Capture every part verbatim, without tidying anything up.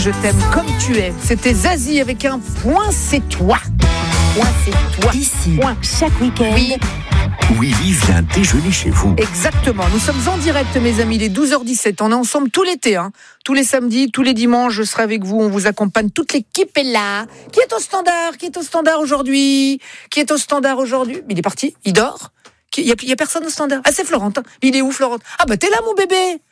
Je t'aime comme tu es. C'était Zazie avec un point, c'est toi. Point, c'est toi. Ici, Point. chaque week-end. Oui. Willy vient déjeuner chez vous. Exactement. Nous sommes en direct, mes amis, les douze heures dix-sept. On est ensemble tout l'été, hein. Tous les samedis, tous les dimanches, je serai avec vous. On vous accompagne. Toute l'équipe est là. Qui est au standard Qui est au standard aujourd'hui Qui est au standard aujourd'hui Il est parti. Il dort. Il n'y a, y a personne au standard. Ah, c'est Florentin. Il est où, Florentin? Ah, bah, t'es là, mon bébé.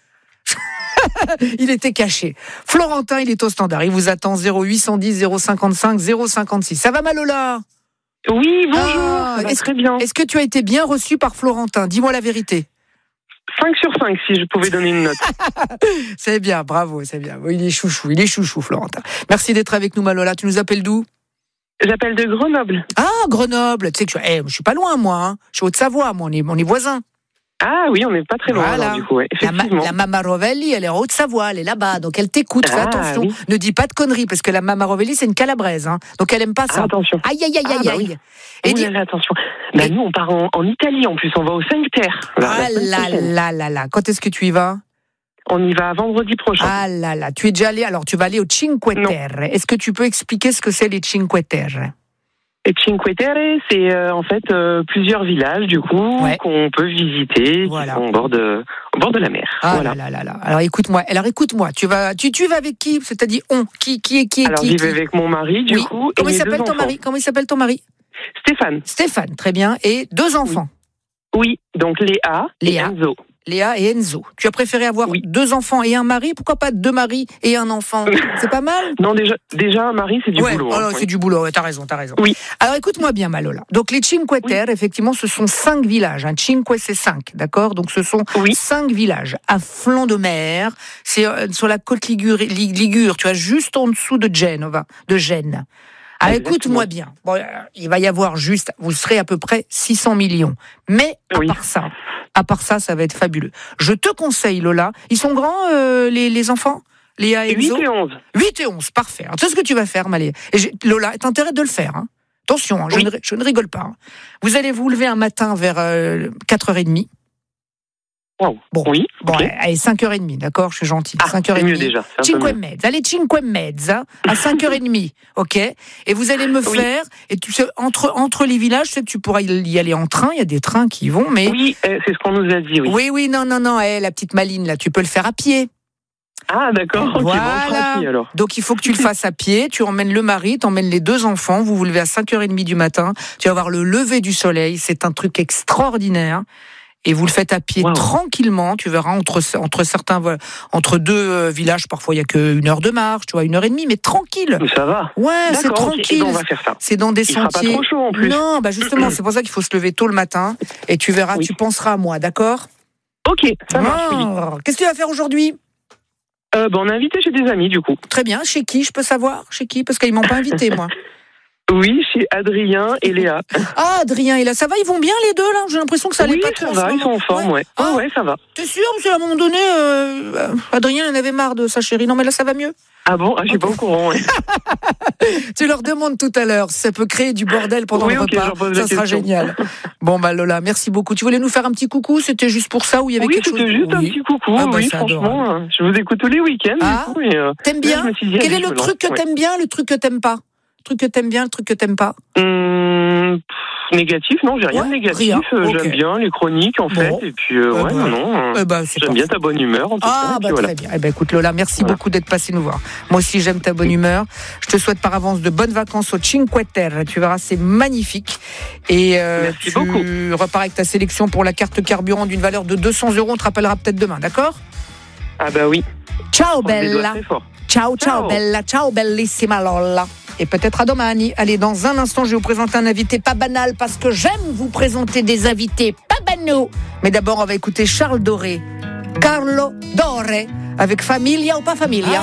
Il était caché. Florentin, il est au standard. Il vous attend. Zéro huit cent dix zéro cinquante-cinq zéro cinquante-six. Ça va, Malola? Oui, bonjour, Ah, ça va est-ce très que- bien. Est-ce que tu as été bien reçu par Florentin? Dis-moi la vérité. cinq sur cinq, si je pouvais donner une note. C'est bien, bravo, c'est bien. Il est chouchou, il est chouchou, Florentin. Merci d'être avec nous, Malola. Tu nous appelles d'où? J'appelle de Grenoble. Ah, Grenoble. Tu sais que je, eh, je suis pas loin, moi. Hein. Je suis Haute-Savoie, moi. On est, on est voisins. Ah oui, on n'est pas très loin, Voilà. alors, du coup, ouais, La, ma- effectivement. la Mama Rovelli, elle est en Haute-Savoie, elle est là-bas. Donc elle t'écoute. Fais Ah, attention. oui. Ne dis pas de conneries, parce que la Mama Rovelli, c'est une calabraise. Hein. Donc elle aime pas Ah, ça. attention. Aïe, aïe, aïe, Ah, aïe, bah aïe. oui. Et Ouh dis- là là, attention. Bah, Et- nous, on part en, en Italie, en plus. On va au cinq Terre. là, la Ah semaine là prochaine. là là là. Quand est-ce que tu y vas? On y va vendredi prochain. Ah là là. Tu es déjà allé. Alors tu vas aller au Cinque Non. Terre. Est-ce que tu peux expliquer ce que c'est les Cinque Terre? Et Cinque Terre, c'est euh, en fait euh, plusieurs villages, du coup, Ouais. qu'on peut visiter, Voilà. qui sont au bord de, au bord de la mer. Ah voilà. là là là là. Alors écoute-moi. Alors écoute-moi. Tu vas, tu, tu vas avec qui? C'est-à-dire on. Qui, qui est qui est Alors, qui, j'y qui vais avec mon mari, du Oui. coup, Comment et il mes deux s'appelle ton enfants. mari? Comment il s'appelle ton mari? Stéphane. Stéphane. Très bien. Et deux enfants. Oui, donc Léa, Léa. et Enzo. Léa et Enzo. Tu as préféré avoir Oui. deux enfants et un mari? Pourquoi pas deux maris et un enfant? C'est pas mal? Non, déjà, déjà un mari, c'est du Ouais, boulot. oh hein, non, oui. c'est du boulot, ouais, t'as raison, t'as raison. Oui. Alors écoute-moi bien, Malola. Donc les Cinque Terre, effectivement, ce sont cinq villages. Hein. Cinque, c'est cinq, d'accord? Donc ce sont Oui. cinq villages à flanc de mer. C'est euh, sur la côte Ligure, Li- Ligure, tu vois, juste en dessous de Genova, de Gênes. Alors Exactement. écoute-moi bien. Bon, euh, il va y avoir juste, vous serez à peu près six cents millions. Mais à Oui. part ça, à part ça, ça va être fabuleux. Je te conseille, Lola. Ils sont grands, euh, les, les enfants? Léa et huit Enzo? et onze. huit et onze, parfait. Alors, tu sais ce que tu vas faire, Malé. Et j'ai- Lola, t'as intérêt de le faire. Hein. Attention, hein, je, Oui. ne, ri- je ne rigole pas. Hein. Vous allez vous lever un matin vers euh, quatre heures trente. Wow. Bon. Oui, Bon, ok. allez, cinq heures trente, d'accord? Je suis gentil. Ah, cinq heures c'est mieux trente. déjà. c'est un peu Cinque mieux. mezza, allez, cinque mezza, à cinq heures trente, ok? Et vous allez me Oui. faire, et tu sais, entre, entre les villages, tu sais que tu pourras y aller en train, il y a des trains qui y vont, mais... Oui, euh, c'est ce qu'on nous a dit, oui. oui, oui, non, non, non, eh, la petite maline, là, tu peux le faire à pied. Ah, d'accord. Ok, Voilà. bon, on fera ainsi, alors. Donc il faut que tu le fasses à pied, tu emmènes le mari, tu emmènes les deux enfants, vous vous levez à cinq heures trente du matin, tu vas voir le lever du soleil, c'est un truc extraordinaire. Et vous le faites à pied Wow. tranquillement, tu verras, entre, entre certains, voilà, entre deux euh, villages, parfois il y a qu'une heure de marche, tu vois, une heure et demie, mais tranquille. Mais ça va. Ouais, c'est D'accord, ok. Eh tranquille. ben, on va faire ça. C'est dans des Il fera pas sentiers. trop chaud, en plus. Non, bah justement, c'est pour ça qu'il faut se lever tôt le matin, et tu verras, Oui. tu penseras à moi, d'accord? Ok, ça marche. oui. Ah, qu'est-ce que tu vas faire aujourd'hui? Euh, ben, on est invité chez des amis, du coup. Très bien, chez qui, je peux savoir? Chez qui? Parce qu'ils m'ont pas invité, moi. Oui, chez Adrien et Léa. Ah, Adrien et là, ça va, ils vont bien les deux là? J'ai l'impression que ça allait Oui, pas trop ça en ce va, ils moment. sont en forme, ouais. Ah, Ah ouais, ça va. T'es sûr? Parce qu'à un moment donné, euh, euh, Adrien il en avait marre de sa chérie. Non, mais là, ça va mieux. Ah bon, ah, je suis pas au courant. ouais. Tu leur demandes tout à l'heure si ça peut créer du bordel pendant Oui, le ok, repas. j'en pose Ça la sera question. génial. Bon, bah Lola, merci beaucoup. Tu voulais nous faire un petit coucou? C'était juste pour ça ou il y avait Oui, quelque chose? c'était juste un Oui. petit coucou. Ah bah, oui, c'est franchement, euh, je vous écoute tous les week-ends. Ah, du coup, et, euh, T'aimes là, bien? je me suis dit, Quel allez, est je le me truc que lance, ouais. t'aimes bien, le truc que t'aimes pas? Le truc que t'aimes bien, le truc que t'aimes pas? Hum, pff, négatif, non, j'ai rien Ouais, de négatif. rien, euh, ok. J'aime bien les chroniques, en Bon. fait. Et puis, euh, Eh ouais, ben, non, non. euh, Eh ben, c'est J'aime parfait. bien ta bonne humeur, en tout cas. Ah, et bah puis voilà. très bien. Eh ben, écoute, Lola, merci Voilà. beaucoup d'être passé nous voir. Moi aussi, j'aime ta bonne humeur. Je te souhaite par avance de bonnes vacances au Cinque Terre. Tu verras, c'est magnifique. Et euh, Merci tu beaucoup. repars avec ta sélection pour la carte carburant d'une valeur de deux cents euros. On te rappellera peut-être demain, d'accord? Ah bah oui. Ciao, On les doit bella. très fort. Ciao, ciao, Ciao. bella. Ciao, bellissima Lola. Et peut-être à domani. Allez, dans un instant, je vais vous présenter un invité pas banal parce que j'aime vous présenter des invités pas banaux. Mais d'abord, on va écouter Charles Doré. Carlo Doré avec Familia ou pas Familia?